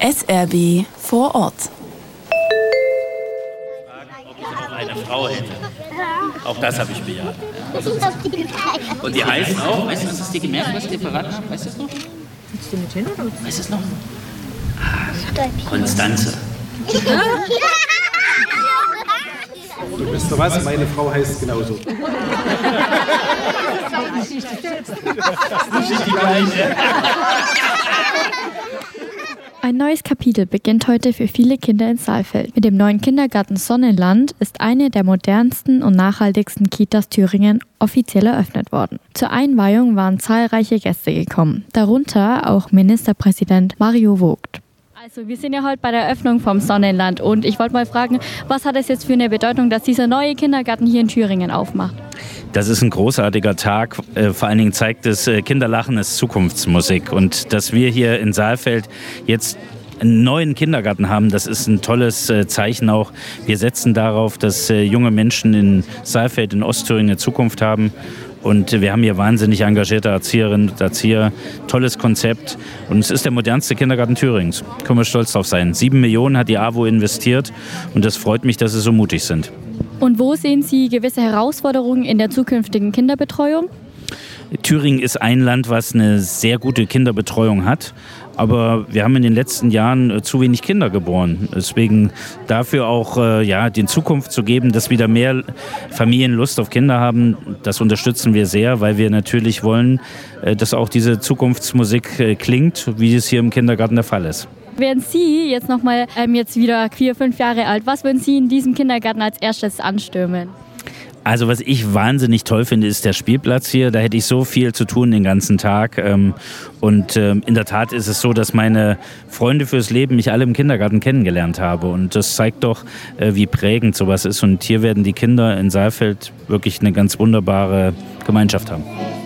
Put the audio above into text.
SRB vor Ort. Eine Frau hätte. Auch das habe ich bejaht. Und die heißt auch, weißt du, was hast du dir gemerkt, was ich dir verraten habe? Weißt du es noch? Willst du mit hin oder? Weißt du es noch? Konstanze. Und wisst ihr was? Meine Frau heißt genauso. Das ist nicht die gleiche. Ein neues Kapitel beginnt heute für viele Kinder in Saalfeld. Mit dem neuen Kindergarten Sonnenland ist eine der modernsten und nachhaltigsten Kitas Thüringen offiziell eröffnet worden. Zur Einweihung waren zahlreiche Gäste gekommen, darunter auch Ministerpräsident Mario Vogt. Also wir sind ja heute bei der Eröffnung vom Sonnenland und ich wollte mal fragen, was hat es jetzt für eine Bedeutung, dass dieser neue Kindergarten hier in Thüringen aufmacht? Das ist ein großartiger Tag. Vor allen Dingen zeigt es, Kinderlachen ist Zukunftsmusik. Und dass wir hier in Saalfeld jetzt einen neuen Kindergarten haben, das ist ein tolles Zeichen auch. Wir setzen darauf, dass junge Menschen in Saalfeld, in Ostthüringen eine Zukunft haben. Und wir haben hier wahnsinnig engagierte Erzieherinnen und Erzieher. Tolles Konzept. Und es ist der modernste Kindergarten Thürings. Können wir stolz drauf sein. 7 Millionen hat die AWO investiert. Und das freut mich, dass sie so mutig sind. Und wo sehen Sie gewisse Herausforderungen in der zukünftigen Kinderbetreuung? Thüringen ist ein Land, was eine sehr gute Kinderbetreuung hat. Aber wir haben in den letzten Jahren zu wenig Kinder geboren. Deswegen dafür auch den Zukunft zu geben, dass wieder mehr Familien Lust auf Kinder haben, das unterstützen wir sehr, weil wir natürlich wollen, dass auch diese Zukunftsmusik klingt, wie es hier im Kindergarten der Fall ist. Wären Sie jetzt nochmal jetzt wieder 4, 5 Jahre alt, was würden Sie in diesem Kindergarten als erstes anstürmen? Also was ich wahnsinnig toll finde, ist der Spielplatz hier. Da hätte ich so viel zu tun den ganzen Tag. Und in der Tat ist es so, dass meine Freunde fürs Leben mich alle im Kindergarten kennengelernt habe. Und das zeigt doch, wie prägend sowas ist. Und hier werden die Kinder in Saalfeld wirklich eine ganz wunderbare Gemeinschaft haben.